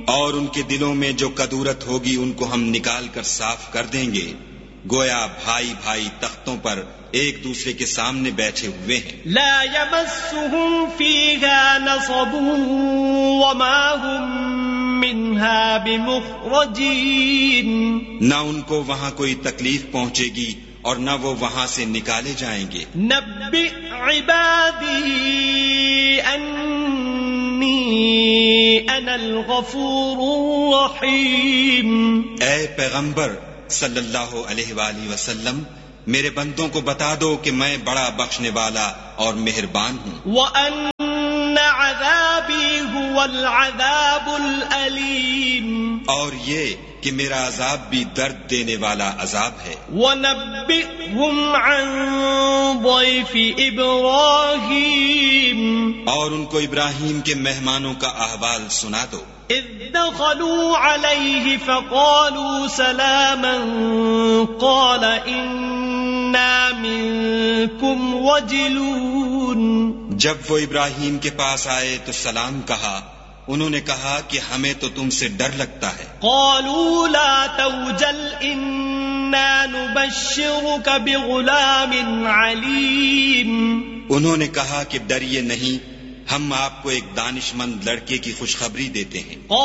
اور ان کے دلوں میں جو کدورت ہوگی ان کو ہم نکال کر صاف کر دیں گے، گویا بھائی بھائی تختوں پر ایک دوسرے کے سامنے بیٹھے ہوئے ہیں۔ لا يمسهم فيها نصب وما هم منها بمخرجين، نہ ان کو وہاں کوئی تکلیف پہنچے گی اور نہ وہ وہاں سے نکالے جائیں گے۔ نبئ عبادی انی انا الغفور الرحیم، اے پیغمبر صلی اللہ علیہ وآلہ وسلم، میرے بندوں کو بتا دو کہ میں بڑا بخشنے والا اور مہربان ہوں۔ وَأَنَّ عَذَابِي هُوَ الْعَذَابُ الْأَلِيمُ، اور یہ کہ میرا عذاب بھی درد دینے والا عذاب ہے۔ وَنَبِّئْهُمْ عَنْ ضَيْفِ إِبْرَاهِيمَ، اور ان کو ابراہیم کے مہمانوں کا احوال سنا دو۔ اذ دخلوا علیہ فقالوا سلاما قال انا منکم وجلون، جب وہ ابراہیم کے پاس آئے تو سلام کہا، انہوں نے کہا کہ ہمیں تو تم سے ڈر لگتا ہے۔ قالوا لا توجل انا نبشرک بغلام علیم، انہوں نے کہا کہ ڈریے نہیں، ہم آپ کو ایک دانش مند لڑکے کی خوشخبری دیتے ہیں۔